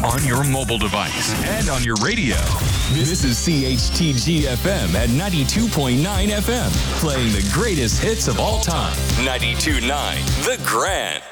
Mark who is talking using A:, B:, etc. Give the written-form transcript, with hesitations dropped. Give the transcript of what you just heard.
A: on your mobile device and on your radio.
B: This is CHTG FM at 92.9 FM, playing the greatest hits of all time. 92.9 The Grand.